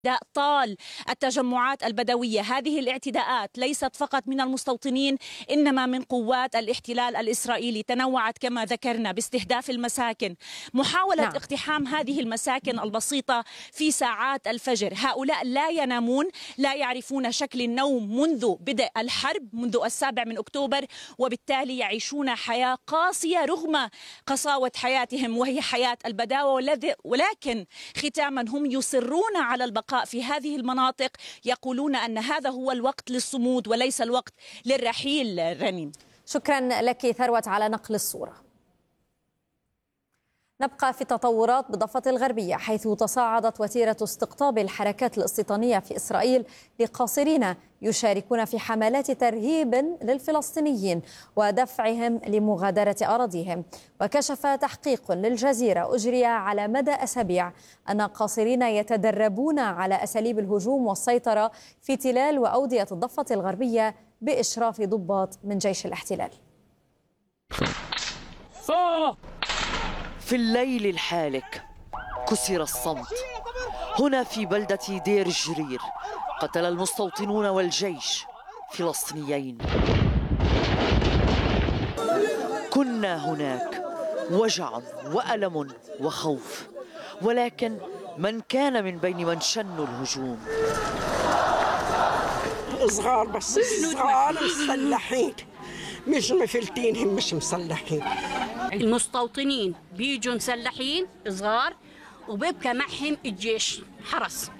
اعتداء طال التجمعات البدوية. هذه الاعتداءات ليست فقط من المستوطنين، إنما من قوات الاحتلال الإسرائيلي، تنوعت كما ذكرنا باستهداف المساكن، محاولة اقتحام هذه المساكن البسيطة في ساعات الفجر. هؤلاء لا ينامون، لا يعرفون شكل النوم منذ بدء الحرب، منذ 7 أكتوبر، وبالتالي يعيشون حياة قاسية رغم قساوة حياتهم وهي حياة البداوة، ولكن ختاما هم يصرون على البقاء في هذه المناطق، يقولون أن هذا هو الوقت للصمود وليس الوقت للرحيل. رنين، شكرا لك ثروت على نقل الصورة. نبقى في التطورات بالضفة الغربية، حيث تصاعدت وتيرة استقطاب الحركات الاستيطانية في إسرائيل لقاصرين يشاركون في حملات ترهيب للفلسطينيين ودفعهم لمغادرة أراضيهم. وكشف تحقيق للجزيرة أجري على مدى أسابيع أن قاصرين يتدربون على أساليب الهجوم والسيطرة في تلال وأودية الضفة الغربية بإشراف ضباط من جيش الاحتلال. في الليل الحالك كسر الصمت هنا في بلدة دير الجرير. قتل المستوطنون والجيش فلسطينيين. كنا هناك، وجع وألم وخوف، ولكن من كان من بين من شنوا الهجوم؟ صغار، بس صغار مسلحين، مش مفلتين، هم مش مسلحين. المستوطنين بيجوا مسلحين صغار وبيبقى معهم الجيش حرس.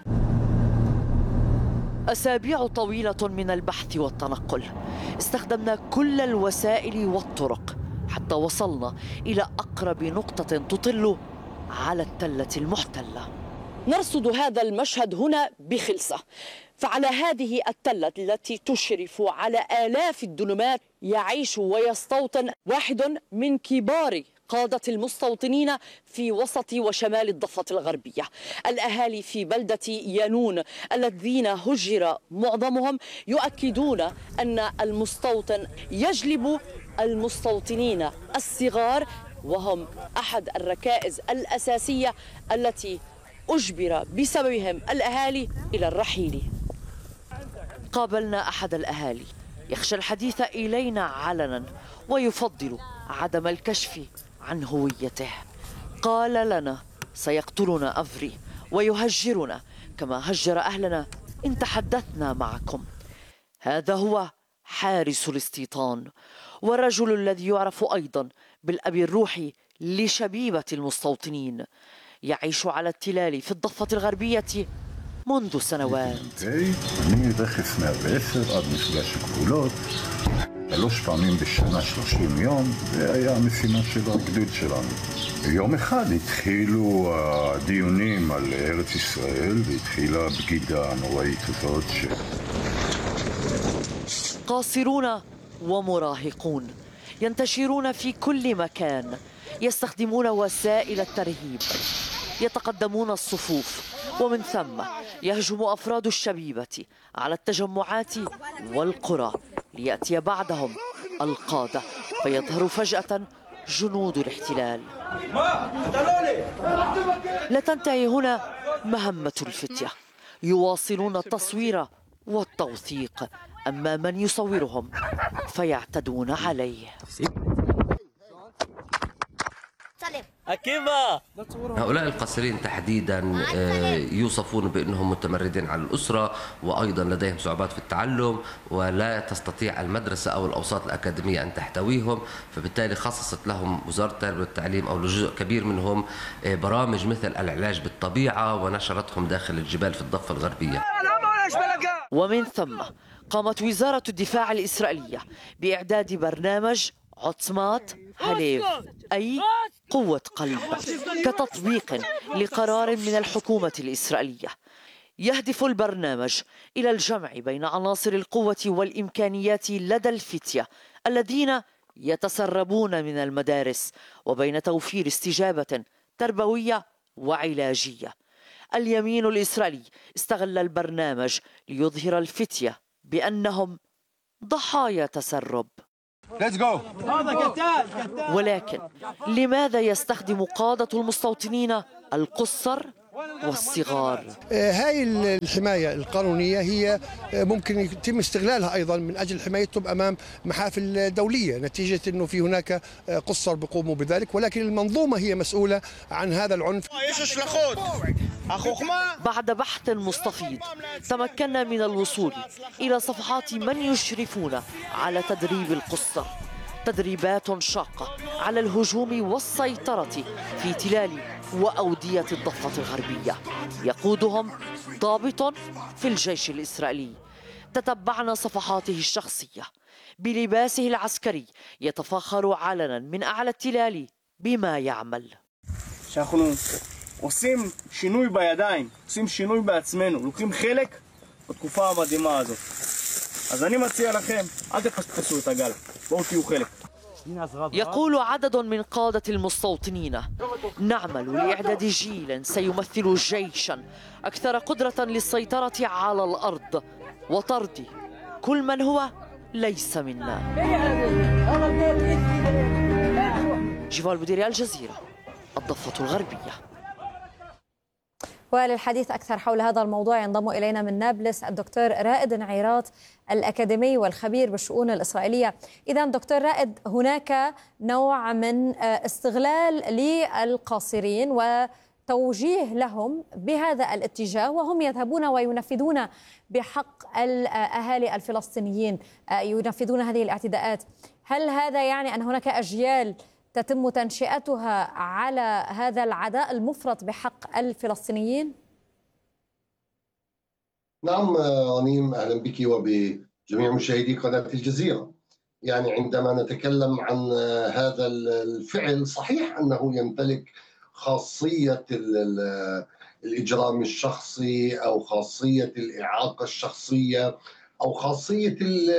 أسابيع طويلة من البحث والتنقل، استخدمنا كل الوسائل والطرق حتى وصلنا إلى أقرب نقطة تطل على التلة المحتلة. نرصد هذا المشهد هنا بخلصة، فعلى هذه التلة التي تشرف على آلاف الدنمات يعيش ويستوطن واحد من كبار قادة المستوطنين في وسط وشمال الضفة الغربية. الأهالي في بلدة يانون الذين هجر معظمهم يؤكدون أن المستوطن يجلب المستوطنين الصغار، وهم أحد الركائز الأساسية التي أجبر بسببهم الأهالي إلى الرحيل. قابلنا أحد الأهالي يخشى الحديث إلينا علنا ويفضل عدم الكشف عن هويته. قال لنا سيقتلنا أفري ويهجرنا كما هجر أهلنا إن تحدثنا معكم. هذا هو حارس الاستيطان، والرجل الذي يعرف أيضا بالأب الروحي لشبيبة المستوطنين، يعيش على التلال في الضفة الغربية منذ سنوات. אני רכס 110 עד מפגש הגבולות, 3 פעמים בשנה 30 יום, זה היה המשימה של הגדוד שלנו. יום אחד התחילו הדיונים על ארץ ישראל והתחילה הבגידה הנוראית הזאת. قاصرون ومراهقون ينتشرون في كل مكان، يستخدمون وسائل الترهيب، يتقدمون الصفوف، ومن ثم يهجم أفراد الشبيبة على التجمعات والقرى ليأتي بعدهم القادة، فيظهر فجأة جنود الاحتلال. لا تنتهي هنا مهمة الفتية، يواصلون التصوير والتوثيق، أما من يصورهم فيعتدون عليه. هؤلاء القاصرين تحديدا يوصفون بأنهم متمردين على الأسرة، وأيضا لديهم صعوبات في التعلم، ولا تستطيع المدرسة أو الأوساط الأكاديمية أن تحتويهم، فبالتالي خصصت لهم وزارة التربية والتعليم أو لجزء كبير منهم برامج مثل العلاج بالطبيعة، ونشرتهم داخل الجبال في الضفة الغربية. ومن ثم قامت وزارة الدفاع الإسرائيلية بإعداد برنامج عصمات هليف، أي قوة قلب، كتطبيق لقرار من الحكومة الإسرائيلية. يهدف البرنامج إلى الجمع بين عناصر القوة والإمكانيات لدى الفتية الذين يتسربون من المدارس، وبين توفير استجابة تربوية وعلاجية. اليمين الإسرائيلي استغل البرنامج ليظهر الفتية بأنهم ضحايا تسرب. ولكن لماذا يستخدم قادة المستوطنين القُصّر والصغار. هاي الحماية القانونية هي ممكن يتم استغلالها أيضا من أجل حمايتهم أمام محافل دولية، نتيجة أنه في هناك قُصّر بيقوموا بذلك، ولكن المنظومة هي مسؤولة عن هذا العنف. بعد بحث مستفيض تمكنا من الوصول إلى صفحات من يشرفون على تدريب القُصّر، تدريبات شاقة على الهجوم والسيطرة في تلال وأودية الضفة الغربية، يقودهم ضابط في الجيش الإسرائيلي. تتبعنا صفحاته الشخصية بلباسه العسكري، يتفاخر علنا من أعلى التلال بما يعمل. שאנחנו עושים שינוי בידיים, עושים שינוי בעצמנו, לוקחים חלק בתקופה המדהימה הזאת. אז אני מציע לכם, אל תפספסו את הגל, בואו תהיו חלק. يقول عدد من قادة المستوطنين: نعمل لإعداد جيل سيمثل جيشا أكثر قدرة للسيطرة على الأرض وطرد كل من هو ليس منا. جيفال بوديري، الجزيرة، الضفة الغربية. وللحديث أكثر حول هذا الموضوع ينضم إلينا من نابلس الدكتور رائد نعيرات الأكاديمي والخبير بالشؤون الإسرائيلية. إذا دكتور رائد، هناك نوع من استغلال للقاصرين وتوجيه لهم بهذا الاتجاه، وهم يذهبون وينفذون بحق الأهالي الفلسطينيين، ينفذون هذه الاعتداءات. هل هذا يعني أن هناك أجيال تتم تنشئتها على هذا العداء المفرط بحق الفلسطينيين؟ نعم رنيم، أهلا بك وبجميع مشاهدي قناة الجزيرة. يعني عندما نتكلم عن هذا الفعل، صحيح أنه يمتلك خاصية الإجرام الشخصي أو خاصية الإعاقة الشخصية أو خاصية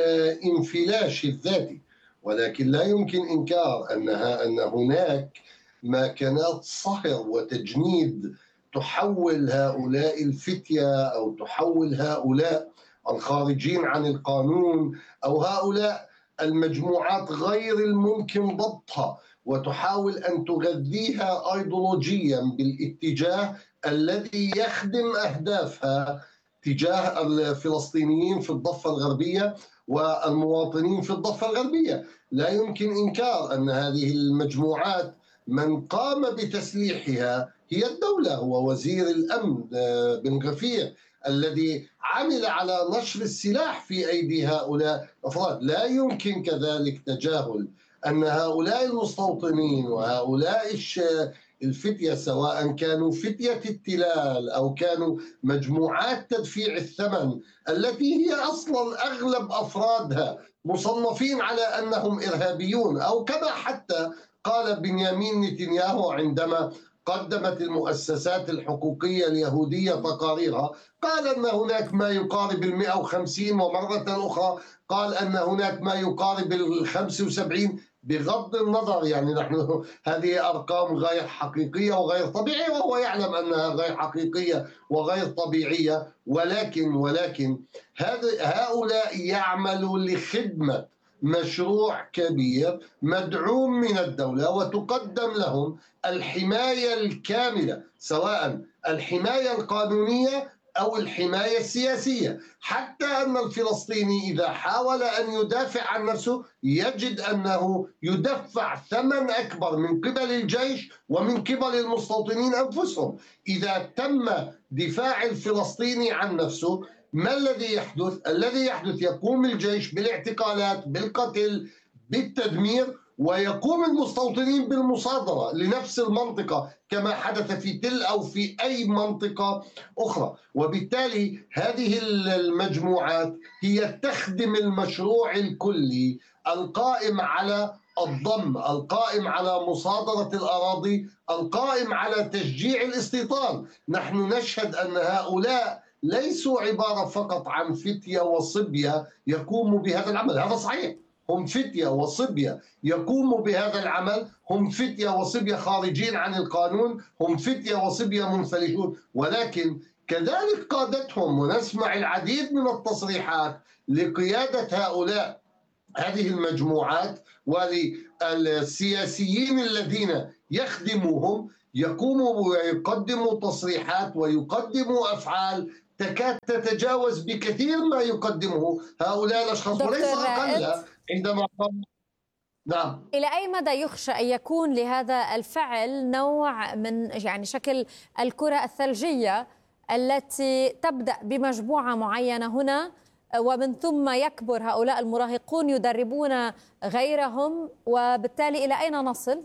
الانفلاش الذاتي، ولكن لا يمكن إنكار أن هناك ماكنات صهر وتجنيد تحول هؤلاء الفتية أو تحول هؤلاء الخارجين عن القانون أو هؤلاء المجموعات غير الممكن ضبطها، وتحاول أن تغذيها أيديولوجيا بالاتجاه الذي يخدم أهدافها تجاه الفلسطينيين في الضفة الغربية والمواطنين في الضفة الغربية. لا يمكن إنكار أن هذه المجموعات من قام بتسليحها هي الدولة، هو وزير الأمن بن غفير الذي عمل على نشر السلاح في أيدي هؤلاء الأفراد. لا يمكن كذلك تجاهل أن هؤلاء المستوطنين وهؤلاء الفتية، سواء كانوا فتية التلال أو كانوا مجموعات تدفيع الثمن التي هي أصلا أغلب أفرادها مصنفين على أنهم إرهابيون، أو كما حتى قال بنيامين نتنياهو عندما قدمت المؤسسات الحقوقية اليهودية تقاريرها، قال أن هناك ما يقارب 150، ومرة أخرى قال أن هناك ما يقارب 75. بغض النظر، يعني نحن هذه أرقام غير حقيقية وغير طبيعية، وهو يعلم أنها غير حقيقية وغير طبيعية، ولكن هؤلاء يعملوا لخدمة مشروع كبير مدعوم من الدولة، وتقدم لهم الحماية الكاملة، سواء الحماية القانونية أو الحماية السياسية، حتى أن الفلسطيني إذا حاول أن يدافع عن نفسه يجد أنه يدفع ثمن أكبر من قبل الجيش ومن قبل المستوطنين أنفسهم. إذا تم دفاع الفلسطيني عن نفسه، ما الذي يحدث؟ الذي يحدث يقوم الجيش بالاعتقالات، بالقتل، بالتدمير، ويقوم المستوطنين بالمصادرة لنفس المنطقة كما حدث في تل أو في أي منطقة أخرى. وبالتالي هذه المجموعات هي تخدم المشروع الكلي القائم على الضم، القائم على مصادرة الأراضي، القائم على تشجيع الاستيطان. نحن نشهد أن هؤلاء ليسوا عبارة فقط عن فتية وصبية يقوموا بهذا العمل، هذا صحيح، هم فتية وصبية يقوموا بهذا العمل، هم فتية وصبية خارجين عن القانون، هم فتية وصبية منفلشون، ولكن كذلك قادتهم. ونسمع العديد من التصريحات لقيادة هذه المجموعات وللسياسيين الذين يخدموهم، يقوموا ويقدموا تصريحات ويقدموا أفعال تكاد تتجاوز بكثير ما يقدمه هؤلاء الأشخاص، وليس أقل عندما نعم. إلى أي مدى يخشى أن يكون لهذا الفعل نوع من يعني شكل الكرة الثلجية التي تبدأ بمجموعة معينة هنا ومن ثم يكبر هؤلاء المراهقون يدربون غيرهم، وبالتالي إلى أين نصل؟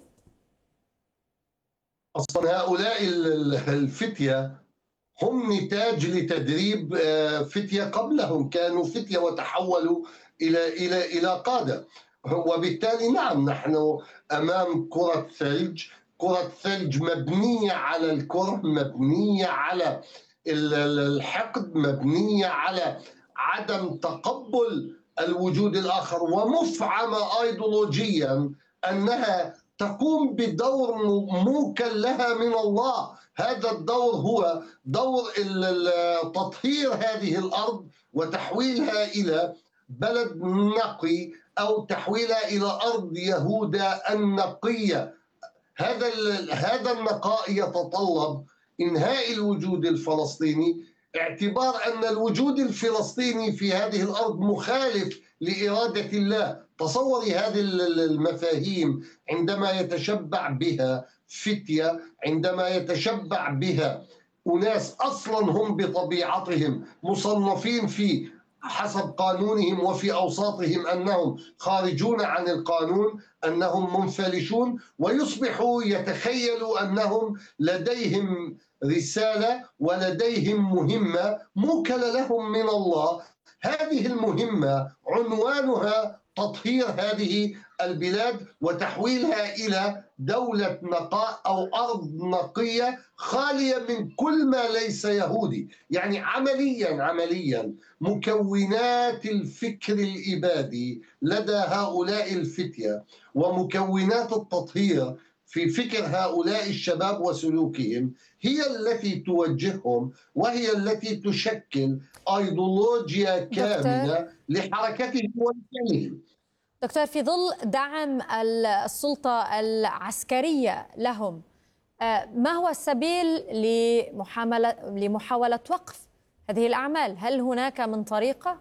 أصلا هؤلاء الفتية هم نتاج لتدريب فتية قبلهم، كانوا فتية وتحولوا إلى قادة، وبالتالي نعم نحن أمام كرة ثلج، كرة ثلج مبنية على الكره، مبنية على الحقد، مبنية على عدم تقبل الوجود الآخر، ومفعمة أيديولوجيا أنها تقوم بدور موكل لها من الله. هذا الدور هو دور تطهير هذه الأرض وتحويلها إلى بلد نقي أو تحويلها إلى أرض يهوذا النقية. هذا النقاء يتطلب إنهاء الوجود الفلسطيني، اعتبار أن الوجود الفلسطيني في هذه الأرض مخالف لإرادة الله. تصوري هذه المفاهيم عندما يتشبع بها فتية، عندما يتشبع بها أناس أصلا هم بطبيعتهم مصنفين في حسب قانونهم وفي أوساطهم أنهم خارجون عن القانون، أنهم منفلشون، ويصبحوا يتخيلوا أنهم لديهم رسالة ولديهم مهمة موكلة لهم من الله. هذه المهمة عنوانها تطهير هذه البلاد وتحويلها إلى دولة نقاء أو أرض نقية خالية من كل ما ليس يهودي. يعني عمليا مكونات الفكر الإبادي لدى هؤلاء الفتية ومكونات التطهير في فكر هؤلاء الشباب وسلوكهم هي التي توجههم، وهي التي تشكل أيديولوجيا كاملة لحركتهم ولفعلهم. دكتور، في ظل دعم السلطة العسكرية لهم، ما هو السبيل لمحاولة وقف هذه الأعمال؟ هل هناك من طريقة؟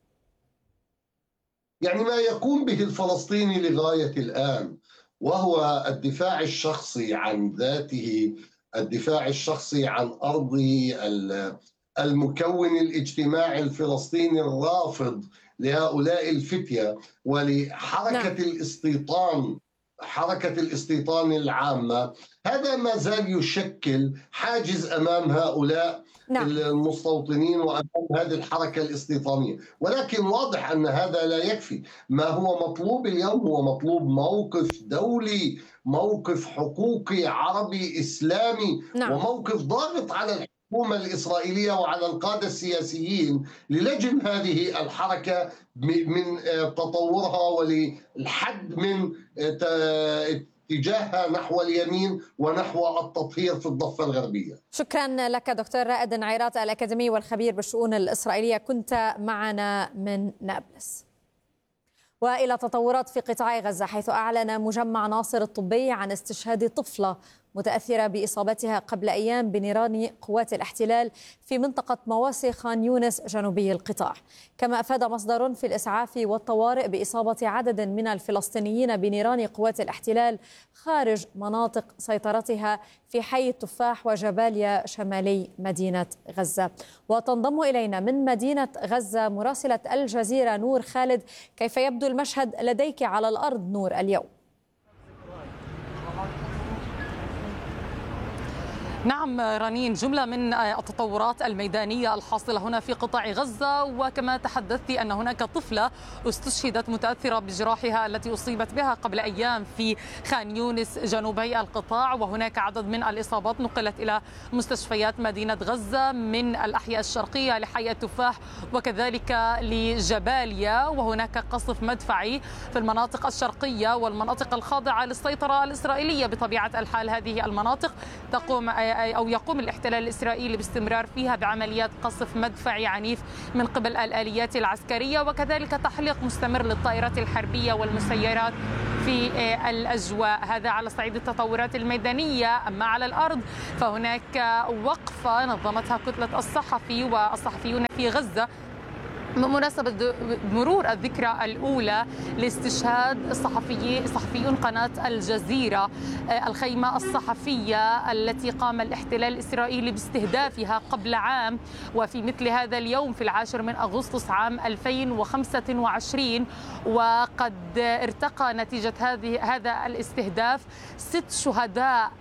يعني ما يقوم به الفلسطيني لغاية الآن وهو الدفاع الشخصي عن ذاته، الدفاع الشخصي عن أرضه، المكون الاجتماعي الفلسطيني الرافض لهؤلاء الفتية ولحركة الاستيطان، حركة الاستيطان العامة. هذا ما زال يشكل حاجز أمام هؤلاء المستوطنين وأمام هذه الحركة الاستيطانية، ولكن واضح أن هذا لا يكفي. ما هو مطلوب اليوم هو مطلوب موقف دولي، موقف حقوقي عربي إسلامي، وموقف ضاغط على الحكومة الإسرائيلية وعلى القادة السياسيين للجم هذه الحركة من تطورها وللحد من اتجاهها نحو اليمين ونحو التطهير في الضفة الغربية. شكرا لك دكتور رائد نعيرات، الأكاديمي والخبير بالشؤون الإسرائيلية، كنت معنا من نابلس. وإلى تطورات في قطاع غزة، حيث أعلن مجمع ناصر الطبي عن استشهاد طفلة متأثرة بإصابتها قبل أيام بنيران قوات الاحتلال في منطقة مواسي خان يونس جنوبي القطاع. كما أفاد مصدر في الإسعاف والطوارئ بإصابة عدد من الفلسطينيين بنيران قوات الاحتلال خارج مناطق سيطرتها في حي التفاح وجباليا شمالي مدينة غزة. وتنضم إلينا من مدينة غزة مراسلة الجزيرة نور خالد. كيف يبدو المشهد لديك على الأرض نور اليوم؟ نعم رنين، جملة من التطورات الميدانية الحاصلة هنا في قطاع غزة، وكما تحدثت أن هناك طفلة استشهدت متأثرة بجراحها التي أصيبت بها قبل أيام في خان يونس جنوبي القطاع، وهناك عدد من الإصابات نقلت إلى مستشفيات مدينة غزة من الأحياء الشرقية لحي التفاح وكذلك لجباليا، وهناك قصف مدفعي في المناطق الشرقية والمناطق الخاضعة للسيطرة الإسرائيلية. بطبيعة الحال هذه المناطق يقوم الاحتلال الإسرائيلي باستمرار فيها بعمليات قصف مدفعي عنيف من قبل الآليات العسكرية، وكذلك تحليق مستمر للطائرات الحربية والمسيرات في الأجواء. هذا على صعيد التطورات الميدانية. أما على الأرض فهناك وقفة نظمتها كتلة الصحفي والصحفيون في غزة بمناسبة مرور الذكرى الأولى لاستشهاد صحفيون قناة الجزيرة، الخيمة الصحفية التي قام الاحتلال الإسرائيلي باستهدافها قبل عام، وفي مثل هذا اليوم في 10 من أغسطس عام 2025. وقد ارتقى نتيجة هذا الاستهداف 6 شهداء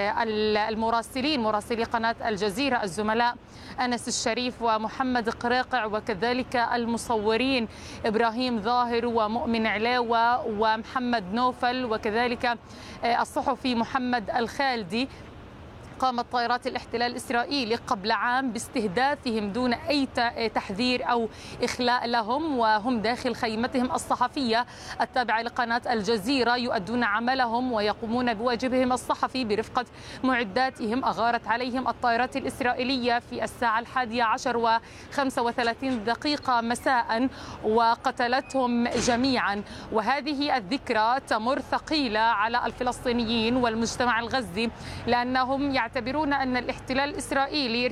مراسلي قناة الجزيرة الزملاء أنس الشريف ومحمد قريقع، وكذلك المصورين إبراهيم ظاهر ومؤمن علاوة ومحمد نوفل، وكذلك الصحفي محمد الخالدي. قامت طائرات الاحتلال الإسرائيلي قبل عام باستهدافهم دون أي تحذير أو إخلاء لهم، وهم داخل خيمتهم الصحفية التابعة لقناة الجزيرة يؤدون عملهم ويقومون بواجبهم الصحفي برفقة معداتهم. أغارت عليهم الطائرات الإسرائيلية في الساعة 11:35 مساء وقتلتهم جميعا. وهذه الذكرى تمر ثقيلة على الفلسطينيين والمجتمع الغزي، لأنهم يعتبرون أن الاحتلال الإسرائيلي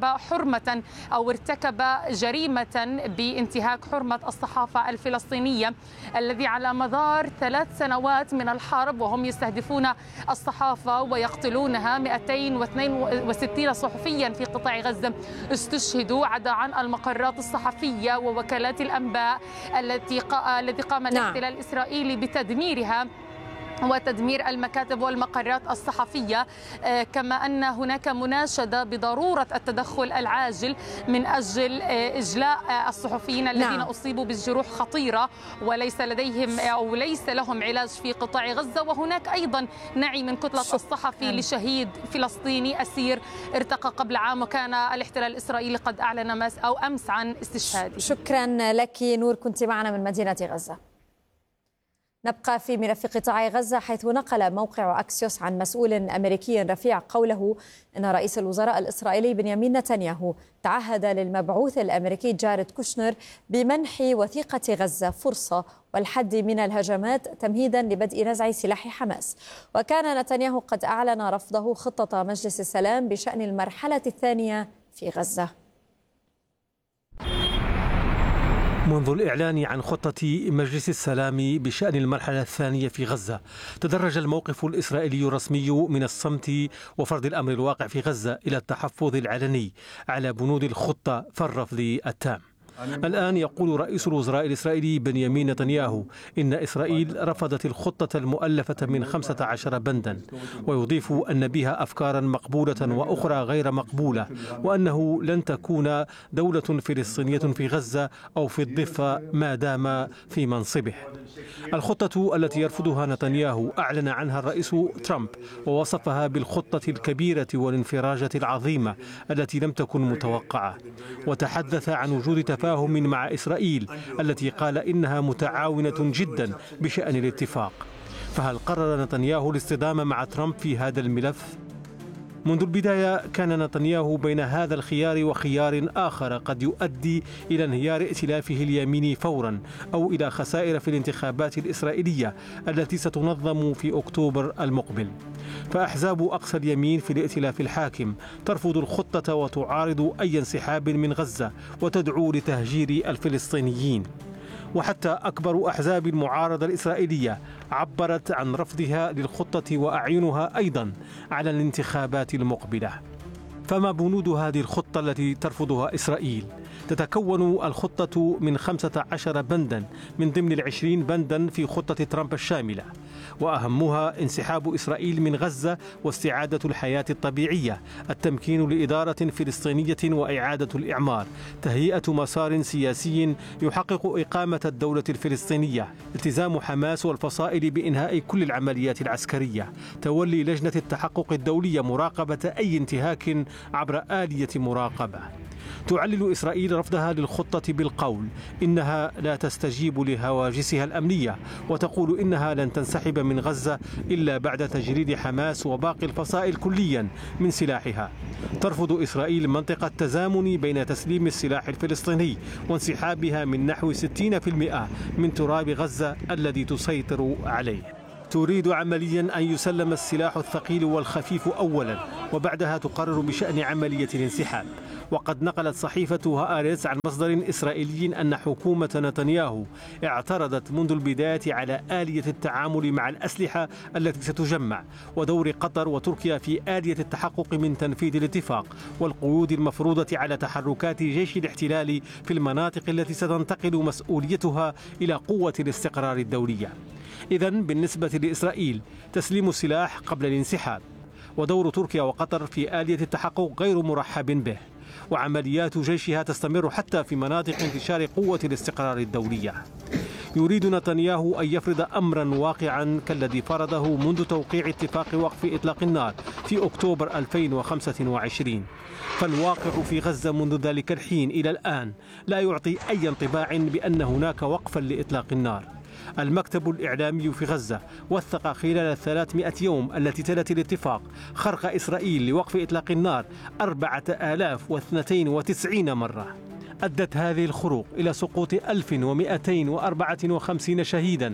ارتكب جريمة بانتهاك حرمة الصحافة الفلسطينية، الذي على مدار 3 سنوات من الحرب وهم يستهدفون الصحافة ويقتلونها. 262 صحفيا في قطاع غزة استشهدوا، عدا عن المقرات الصحفية ووكالات الأنباء التي قام الاحتلال الإسرائيلي بتدميرها وتدمير المكاتب والمقرات الصحفية. كما أن هناك مناشدة بضرورة التدخل العاجل من أجل إجلاء الصحفيين الذين أصيبوا بالجروح خطيرة وليس لديهم أو ليس لهم علاج في قطاع غزة. وهناك أيضا نعي من كتلة الصحفي لشهيد فلسطيني أسير ارتقى قبل عام، وكان الاحتلال الإسرائيلي قد أعلن أمس عن استشهاده. شكرا لك نور، كنت معنا من مدينة غزة. نبقى في ملف قطاع غزة، حيث نقل موقع أكسيوس عن مسؤول أمريكي رفيع قوله أن رئيس الوزراء الإسرائيلي بنيامين نتنياهو تعهد للمبعوث الأمريكي جاريد كوشنر بمنح وثيقة غزة فرصة والحد من الهجمات تمهيدا لبدء نزع سلاح حماس. وكان نتنياهو قد أعلن رفضه خطة مجلس السلام بشأن المرحلة الثانية في غزة. منذ الإعلان عن خطة مجلس السلام بشأن المرحلة الثانية في غزة، تدرج الموقف الإسرائيلي الرسمي من الصمت وفرض الأمر الواقع في غزة إلى التحفظ العلني على بنود الخطة فالرفض التام. الآن يقول رئيس الوزراء الإسرائيلي بنيامين نتنياهو إن إسرائيل رفضت الخطة المؤلفة من 15 بندا، ويضيف أن بها أفكارا مقبولة وأخرى غير مقبولة، وأنه لن تكون دولة فلسطينية في غزة أو في الضفة ما دام في منصبه. الخطة التي يرفضها نتنياهو أعلن عنها الرئيس ترامب ووصفها بالخطة الكبيرة والانفراجة العظيمة التي لم تكن متوقعة، وتحدث عن وجود تفاهم مع إسرائيل التي قال إنها متعاونة جدا بشأن الاتفاق. فهل قرر نتنياهو الاصطدام مع ترامب في هذا الملف؟ منذ البداية كان نتنياهو بين هذا الخيار وخيار آخر قد يؤدي إلى انهيار ائتلافه اليميني فورا أو إلى خسائر في الانتخابات الإسرائيلية التي ستنظم في أكتوبر المقبل. فأحزاب أقصى اليمين في الائتلاف الحاكم ترفض الخطة وتعارض أي انسحاب من غزة وتدعو لتهجير الفلسطينيين. وحتى أكبر أحزاب المعارضة الإسرائيلية عبرت عن رفضها للخطة وأعينها أيضا على الانتخابات المقبلة. فما بنود هذه الخطة التي ترفضها إسرائيل؟ تتكون الخطة من 15 بندا من ضمن 20 بندا في خطة ترامب الشاملة، وأهمها انسحاب إسرائيل من غزة واستعادة الحياة الطبيعية، التمكين لإدارة فلسطينية وإعادة الإعمار، تهيئة مسار سياسي يحقق إقامة الدولة الفلسطينية، التزام حماس والفصائل بإنهاء كل العمليات العسكرية، تولي لجنة التحقق الدولية مراقبة أي انتهاك عبر آلية مراقبة. تعلل إسرائيل رفضها للخطة بالقول إنها لا تستجيب لهواجسها الأمنية، وتقول إنها لن تنسحب من غزة إلا بعد تجريد حماس وباقي الفصائل كليا من سلاحها. ترفض إسرائيل منطقة التزامن بين تسليم السلاح الفلسطيني وانسحابها من نحو 60% من تراب غزة الذي تسيطر عليه. تريد عمليا أن يسلم السلاح الثقيل والخفيف أولا وبعدها تقرر بشأن عملية الانسحاب. وقد نقلت صحيفة هآرتس عن مصدر إسرائيلي أن حكومة نتنياهو اعترضت منذ البداية على آلية التعامل مع الأسلحة التي ستجمع ودور قطر وتركيا في آلية التحقق من تنفيذ الاتفاق والقيود المفروضة على تحركات جيش الاحتلال في المناطق التي ستنتقل مسؤوليتها إلى قوة الاستقرار الدولية. إذن بالنسبة لإسرائيل تسليم السلاح قبل الانسحاب، ودور تركيا وقطر في آلية التحقق غير مرحب به، وعمليات جيشها تستمر حتى في مناطق انتشار قوة الاستقرار الدولية. يريد نتنياهو أن يفرض أمرا واقعا كالذي فرضه منذ توقيع اتفاق وقف إطلاق النار في أكتوبر 2025، فالواقع في غزة منذ ذلك الحين إلى الآن لا يعطي أي انطباع بأن هناك وقفا لإطلاق النار. المكتب الإعلامي في غزة وثق خلال 300 يوم التي تلت الاتفاق خرق إسرائيل لوقف إطلاق النار 4092 مرة. أدت هذه الخروق إلى سقوط 1254 شهيدا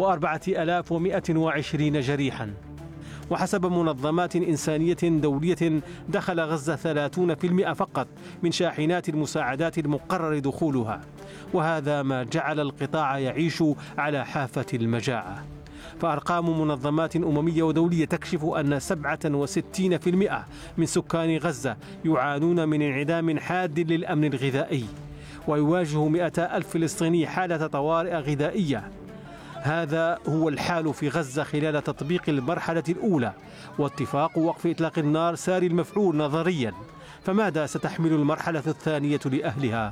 و4120 جريحا. وحسب منظمات إنسانية دولية دخل غزة 30% فقط من شاحنات المساعدات المقرر دخولها، وهذا ما جعل القطاع يعيش على حافة المجاعة. فأرقام منظمات أممية ودولية تكشف أن 67% من سكان غزة يعانون من انعدام حاد للأمن الغذائي، ويواجه 200,000 فلسطيني حالة طوارئ غذائية. هذا هو الحال في غزة خلال تطبيق المرحلة الأولى، واتفاق وقف إطلاق النار ساري المفعول نظريا، فماذا ستحمل المرحلة الثانية لأهلها؟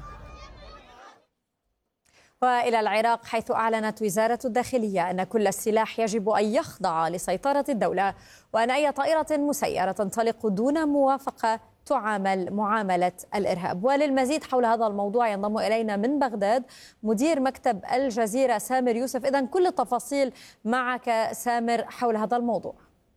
وإلى العراق، حيث أعلنت وزارة الداخلية أن كل السلاح يجب أن يخضع لسيطرة الدولة، وأن أي طائرة مسيرة تنطلق دون موافقة تعامل معاملة الإرهاب. وللمزيد حول هذا الموضوع ينضم إلينا من بغداد مدير مكتب الجزيرة سامر يوسف. إذن كل التفاصيل معك سامر حول هذا الموضوع.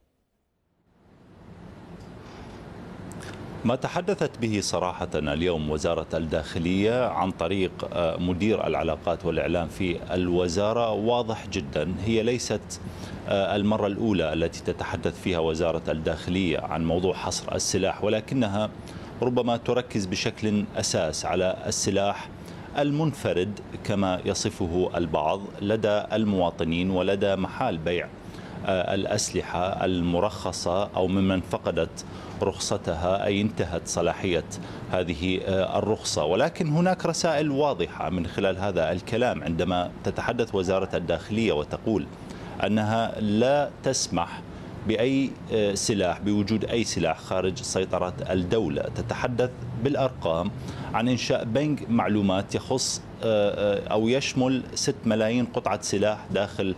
ما تحدثت به صراحة اليوم وزارة الداخلية عن طريق مدير العلاقات والإعلام في الوزارة واضح جدا. هي ليست المرة الأولى التي تتحدث فيها وزارة الداخلية عن موضوع حصر السلاح، ولكنها ربما تركز بشكل أساس على السلاح المنفرد كما يصفه البعض لدى المواطنين ولدى محال بيع الأسلحة المرخصة أو ممن فقدت رخصتها أي انتهت صلاحية هذه الرخصة. ولكن هناك رسائل واضحة من خلال هذا الكلام عندما تتحدث وزارة الداخلية وتقول أنها لا تسمح بأي سلاح، بوجود أي سلاح خارج سيطرة الدولة. تتحدث بالأرقام عن إنشاء بنك معلومات يخص أو يشمل 6 ملايين قطعة سلاح داخل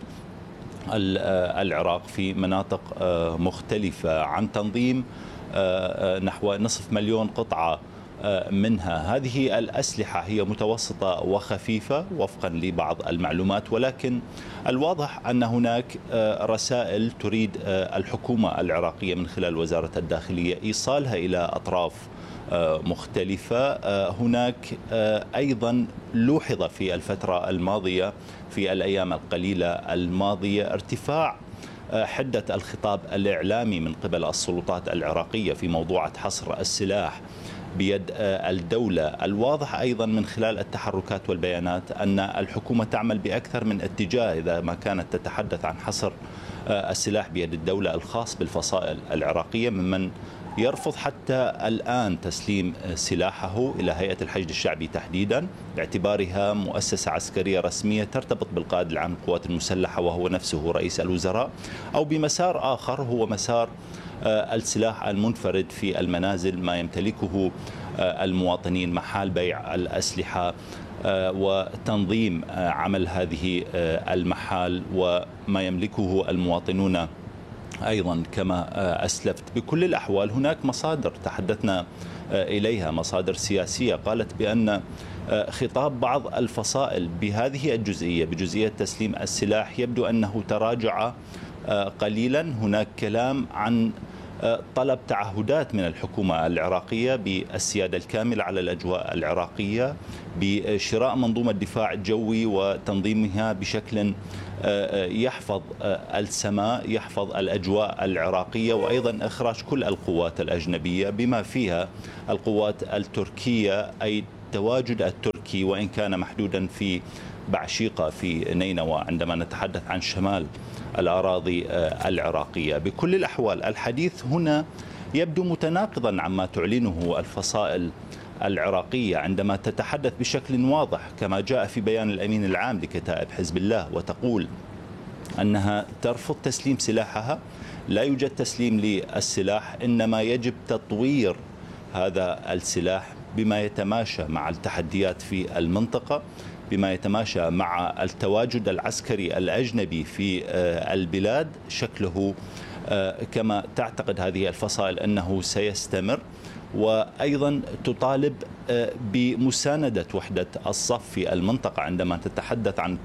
العراق في مناطق مختلفة، عن تنظيم نحو 500,000 قطعة منها. هذه الأسلحة هي متوسطة وخفيفة وفقا لبعض المعلومات، ولكن الواضح أن هناك رسائل تريد الحكومة العراقية من خلال وزارة الداخلية إيصالها إلى أطراف مختلفة. هناك أيضا لوحظ في الفترة الماضية في الأيام القليلة الماضية ارتفاع حدة الخطاب الإعلامي من قبل السلطات العراقية في موضوع حصر السلاح بيد الدولة. الواضح أيضا من خلال التحركات والبيانات أن الحكومة تعمل بأكثر من اتجاه إذا ما كانت تتحدث عن حصر السلاح بيد الدولة الخاص بالفصائل العراقية، ممن يرفض حتى الآن تسليم سلاحه إلى هيئة الحشد الشعبي تحديدا باعتبارها مؤسسة عسكرية رسمية ترتبط بالقائد العام للقوات المسلحة وهو نفسه رئيس الوزراء، أو بمسار آخر هو مسار السلاح المنفرد في المنازل، ما يمتلكه المواطنين محال بيع الأسلحة وتنظيم عمل هذه المحال وما يملكه المواطنون. أيضا كما أسلفت بكل الأحوال هناك مصادر تحدثنا إليها، مصادر سياسية، قالت بأن خطاب بعض الفصائل بهذه الجزئية بجزئية تسليم السلاح يبدو أنه تراجع قليلا. هناك كلام عن طلب تعهدات من الحكومة العراقية بالسيادة الكاملة على الأجواء العراقية، بشراء منظومة دفاع الجوي وتنظيمها بشكل يحفظ السماء، يحفظ الأجواء العراقية، وأيضا إخراج كل القوات الأجنبية بما فيها القوات التركية، أي التواجد التركي وإن كان محدودا في بعشيقة في نينوى عندما نتحدث عن شمال الأراضي العراقية. بكل الأحوال الحديث هنا يبدو متناقضا عما تعلنه الفصائل العراقية عندما تتحدث بشكل واضح كما جاء في بيان الأمين العام لكتائب حزب الله، وتقول أنها ترفض تسليم سلاحها. لا يوجد تسليم للسلاح، إنما يجب تطوير هذا السلاح بما يتماشى مع التحديات في المنطقة، بما يتماشى مع التواجد العسكري الأجنبي في البلاد. شكله كما تعتقد هذه الفصائل أنه سيستمر، وأيضا تطالب بمساندة وحدة الصف في المنطقة عندما تتحدث عن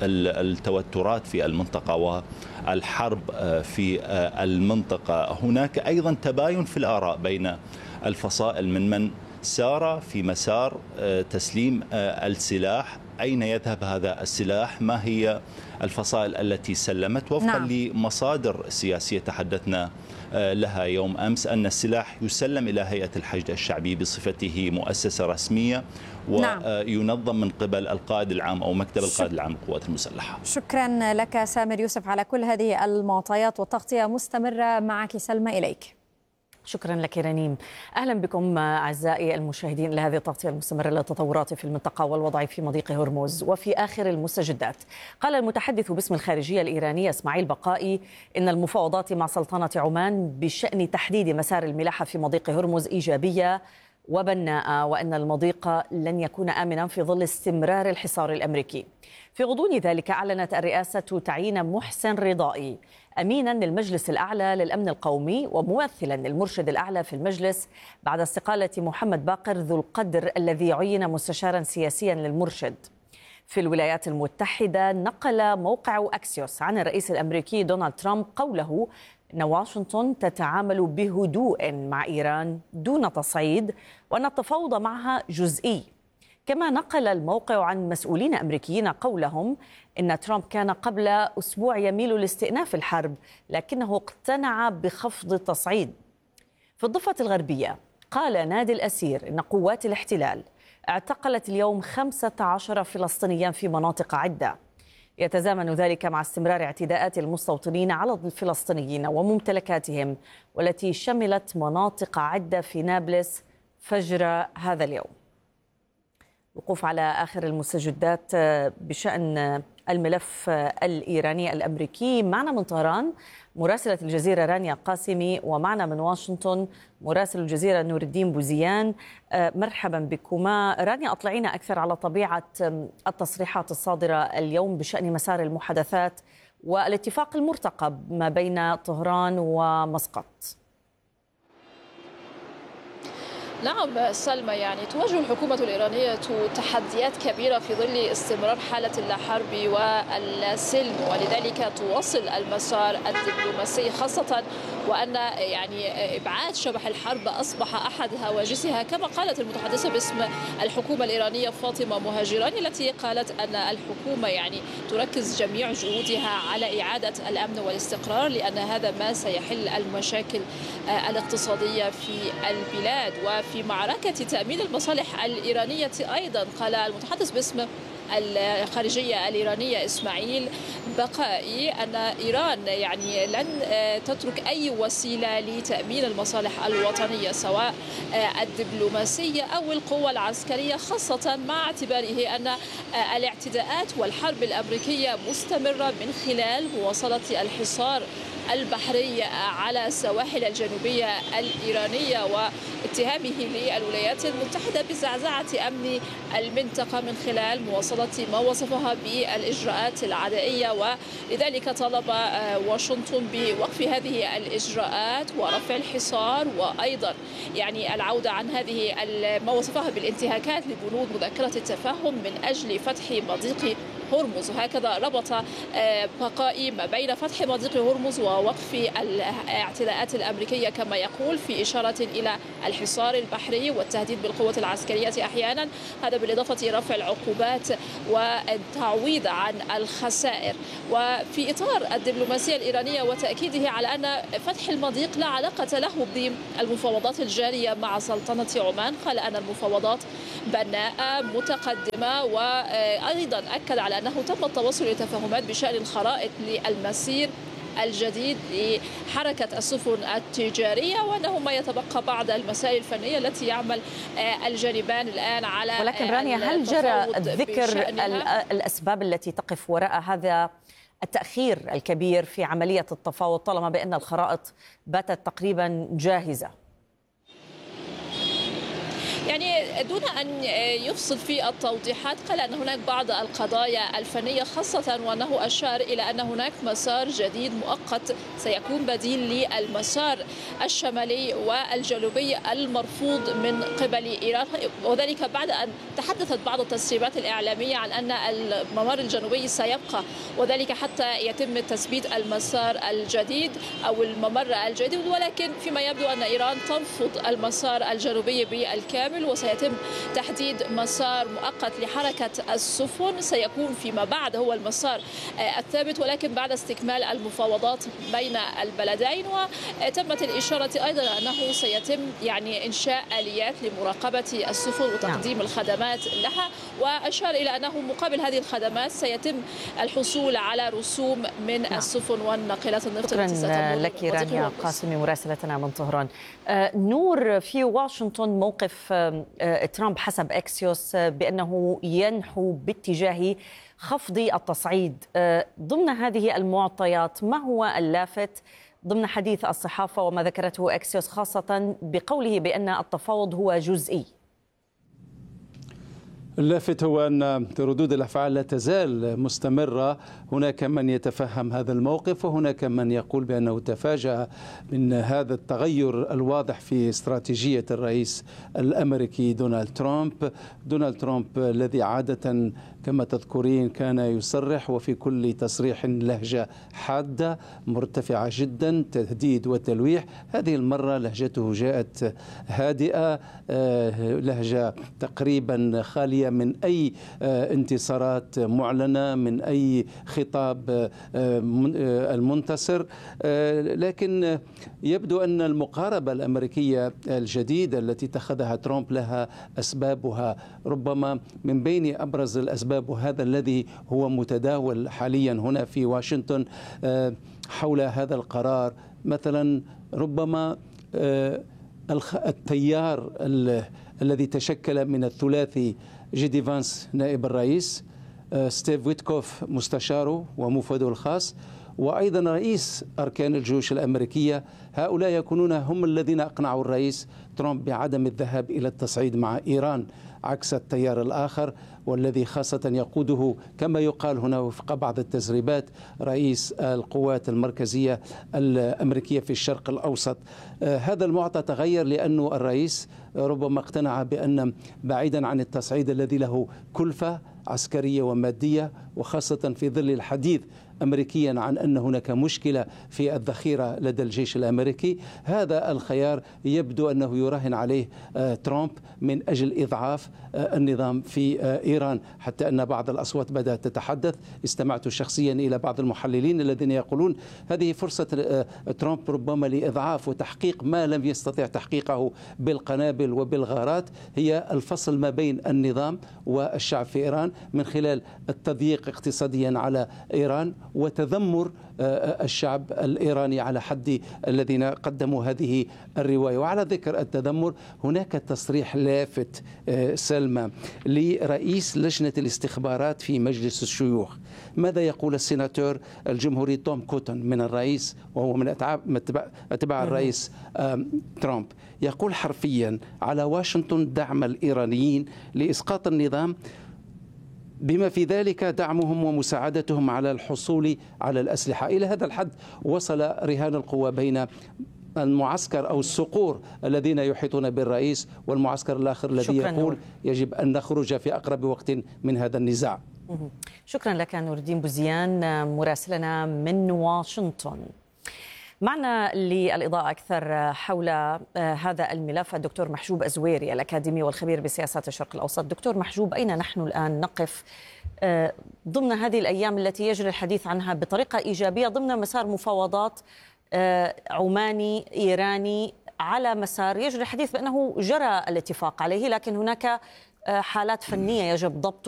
التوترات في المنطقة والحرب في المنطقة. هناك أيضا تباين في الآراء بين الفصائل من سار في مسار تسليم السلاح. أين يذهب هذا السلاح؟ ما هي الفصائل التي سلمت؟ وفقا لمصادر سياسية تحدثنا لها يوم أمس أن السلاح يسلم إلى هيئة الحشد الشعبي بصفته مؤسسة رسمية وينظم من قبل القائد العام أو مكتب القائد العام للقوات المسلحة. شكرا لك سامر يوسف على كل هذه المعطيات، والتغطية مستمرة معك سلمى. إليك. شكرا لك رنيم. أهلا بكم أعزائي المشاهدين لهذه التغطية المستمرة للتطورات في المنطقة والوضع في مضيق هرمز. وفي آخر المستجدات قال المتحدث باسم الخارجية الإيرانية إسماعيل بقائي إن المفاوضات مع سلطنة عمان بشأن تحديد مسار الملاحة في مضيق هرمز إيجابية وبناءة، وأن المضيق لن يكون آمنا في ظل استمرار الحصار الأمريكي. في غضون ذلك أعلنت الرئاسة تعيين محسن رضائي أمينا للمجلس الأعلى للأمن القومي وممثلا للمرشد الأعلى في المجلس بعد استقالة محمد باقر ذو القدر الذي عين مستشارا سياسيا للمرشد. في الولايات المتحدة نقل موقع أكسيوس عن الرئيس الأمريكي دونالد ترامب قوله أن واشنطن تتعامل بهدوء مع إيران دون تصعيد، وأن التفاوض معها جزئي. كما نقل الموقع عن مسؤولين أمريكيين قولهم إن ترامب كان قبل أسبوع يميل لاستئناف الحرب، لكنه اقتنع بخفض التصعيد. في الضفة الغربية قال نادي الأسير إن قوات الاحتلال اعتقلت اليوم 15 فلسطينيا في مناطق عدة. يتزامن ذلك مع استمرار اعتداءات المستوطنين على الفلسطينيين وممتلكاتهم، والتي شملت مناطق عدة في نابلس فجر هذا اليوم. وقوف على آخر المستجدات بشأن الملف الإيراني الأمريكي. معنا من طهران مراسلة الجزيرة رانيا قاسمي، ومعنا من واشنطن مراسل الجزيرة نور الدين بوزيان. مرحبا بكما. رانيا، أطلعينا أكثر على طبيعة التصريحات الصادرة اليوم بشأن مسار المحادثات والاتفاق المرتقب ما بين طهران ومسقط. نعم سلمى، يعني تواجه الحكومة الإيرانية تحديات كبيرة في ظل استمرار حالة الحرب والسلم، ولذلك تواصل المسار الدبلوماسي، خاصة وأن يعني إبعاد شبح الحرب أصبح أحد هواجسها، كما قالت المتحدثة باسم الحكومة الإيرانية فاطمة مهاجراني، التي قالت أن الحكومة يعني تركز جميع جهودها على إعادة الأمن والاستقرار، لأن هذا ما سيحل المشاكل الاقتصادية في البلاد. وفي معركة تأمين المصالح الإيرانية أيضا قال المتحدث باسم الخارجية الإيرانية إسماعيل بقائي أن إيران يعني لن تترك أي وسيلة لتأمين المصالح الوطنية سواء الدبلوماسية أو القوة العسكرية، خاصة مع اعتباره أن الاعتداءات والحرب الأمريكية مستمرة من خلال مواصلة الحصار البحري على السواحل الجنوبية الإيرانية واتهامه للولايات المتحدة بزعزعة أمن المنطقة من خلال مواصلة ما وصفها بالإجراءات العدائية. ولذلك طلب واشنطن بوقف هذه الإجراءات ورفع الحصار، وأيضا يعني العودة عن هذه ما وصفها بالانتهاكات لبنود مذكرة التفاهم من أجل فتح مضيق هرمز. هكذا ربط بقائي ما بين فتح مضيق هرمز ووقف الاعتداءات الأمريكية كما يقول، في إشارة إلى الحصار البحري والتهديد بالقوة العسكرية أحيانا، هذا بالإضافة رفع العقوبات والتعويض عن الخسائر. وفي إطار الدبلوماسية الإيرانية وتأكيده على أن فتح المضيق لا علاقة له بالمفاوضات الجارية مع سلطنة عمان، قال أن المفاوضات بناءة متقدمة، وأيضا أكد على أنه تم التوصل لتفاهمات بشأن الخرائط للمسير الجديد لحركة السفن التجارية، وأنه ما يتبقى بعض المسائل الفنية التي يعمل الجانبان الآن على. ولكن رانيا، هل جرى ذكر الأسباب التي تقف وراء هذا التأخير الكبير في عملية التفاوض طالما بأن الخرائط باتت تقريبا جاهزة؟ يعني دون أن يفصل في التوضيحات، قال أن هناك بعض القضايا الفنية خاصة، وأنه أشار إلى أن هناك مسار جديد مؤقت سيكون بديل للمسار الشمالي والجنوبي المرفوض من قبل إيران، وذلك بعد أن تحدثت بعض التسريبات الإعلامية عن أن الممر الجنوبي سيبقى، وذلك حتى يتم تثبيت المسار الجديد أو الممر الجديد. ولكن فيما يبدو أن إيران ترفض المسار الجنوبي بالكامل، وسيتم تحديد مسار مؤقت لحركة السفن سيكون فيما بعد هو المسار الثابت، ولكن بعد استكمال المفاوضات بين البلدين. وتمت الإشارة أيضا أنه سيتم يعني إنشاء آليات لمراقبة السفن وتقديم الخدمات لها، وأشار إلى أنه مقابل هذه الخدمات سيتم الحصول على رسوم من السفن والناقلات النفط التي ستمر. شكرا لك رانيا قاسمي مراسلتنا من طهران. نور، في واشنطن موقف ترامب حسب أكسيوس بأنه ينحو باتجاه خفض التصعيد. ضمن هذه المعطيات ما هو اللافت ضمن حديث الصحافة وما ذكرته أكسيوس، خاصة بقوله بأن التفاوض هو جزئي؟ اللافت هو أن ردود الأفعال لا تزال مستمرة. هناك من يتفهم هذا الموقف، وهناك من يقول بأنه تفاجأ من هذا التغير الواضح في استراتيجية الرئيس الأمريكي دونالد ترامب. دونالد ترامب الذي عادة كما تذكرين كان يصرح وفي كل تصريح لهجة حادة مرتفعة جدا، تهديد وتلويح. هذه المرة لهجته جاءت هادئة، لهجة تقريبا خالية من أي انتصارات معلنة، من أي خطاب المنتصر. لكن يبدو أن المقاربة الأمريكية الجديدة التي اتخذها ترامب لها أسبابها، ربما من بين أبرز الأسباب وهذا الذي هو متداول حاليا هنا في واشنطن حول هذا القرار. مثلا ربما التيار الذي تشكل من الثلاثي جي دي فانس نائب الرئيس، ستيف ويتكوف مستشاره ومفوده الخاص، وأيضا رئيس أركان الجيوش الأمريكية، هؤلاء يكونون هم الذين أقنعوا الرئيس ترامب بعدم الذهاب إلى التصعيد مع إيران، عكس التيار الآخر والذي خاصة يقوده كما يقال هنا وفق بعض التسريبات رئيس القوات المركزية الأمريكية في الشرق الأوسط. هذا المعطى تغير لأن الرئيس ربما اقتنع بأن بعيدا عن التصعيد الذي له كلفة عسكرية ومادية، وخاصة في ظل الحديث أمريكيا عن أن هناك مشكلة في الذخيرة لدى الجيش الأمريكي، هذا الخيار يبدو أنه يراهن عليه ترامب من أجل إضعاف النظام في إيران، حتى أن بعض الأصوات بدأت تتحدث. استمعت شخصيا إلى بعض المحللين الذين يقولون هذه فرصة ترامب ربما لإضعاف وتحقيق ما لم يستطع تحقيقه بالقنابل وبالغارات، هي الفصل ما بين النظام والشعب في إيران من خلال التضييق اقتصاديا على إيران وتذمر الشعب الإيراني على حد الذين قدموا هذه الرواية. وعلى ذكر التذمر، هناك تصريح لافت سلمى لرئيس لجنة الاستخبارات في مجلس الشيوخ. ماذا يقول السيناتور الجمهوري توم كوتون من الرئيس، وهو من أتباع الرئيس ترامب؟ يقول حرفيا: على واشنطن دعم الإيرانيين لإسقاط النظام، بما في ذلك دعمهم ومساعدتهم على الحصول على الأسلحة. إلى هذا الحد وصل رهان القوى بين المعسكر أو الصقور الذين يحيطون بالرئيس والمعسكر الآخر الذي يقول يجب أن نخرج في أقرب وقت من هذا النزاع. شكرا لك نور الدين بوزيان مراسلنا من واشنطن. معنا للإضاءة أكثر حول هذا الملف الدكتور محجوب أزويري الأكاديمي والخبير بسياسات الشرق الأوسط. دكتور محجوب، أين نحن الآن نقف ضمن هذه الأيام التي يجري الحديث عنها بطريقة إيجابية ضمن مسار مفاوضات عماني إيراني على مسار يجري الحديث بأنه جرى الاتفاق عليه، لكن هناك حالات فنية يجب ضبطها